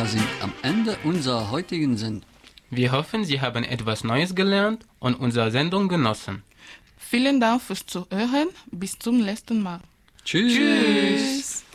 Wir sind am Ende unserer heutigen Sendung. Wir hoffen, Sie haben etwas Neues gelernt und unsere Sendung genossen. Vielen Dank fürs Zuhören. Bis zum nächsten Mal. Tschüss. Tschüss.